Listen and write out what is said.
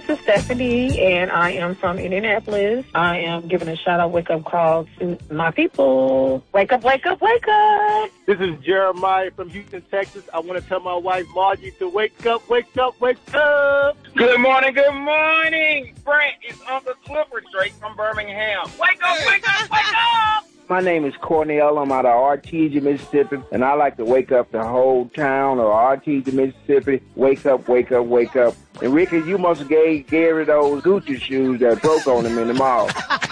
is Stephanie, and I am from Indianapolis. I am giving a shout-out wake-up call to my people. Wake up, wake up, wake up. This is Jeremiah from Houston, Texas. I want to tell my wife, Margie, to wake up, wake up, wake up. Good morning, good morning. Brent, it's Uncle Clifford straight from Birmingham. Wake up, wake up, wake up. My name is Cornell. I'm out of Artesia, Mississippi, and I like to wake up the whole town of Artesia, Mississippi. Wake up, wake up, wake up. And Ricky, you must have gave Gary those Gucci shoes that broke on him in the mall.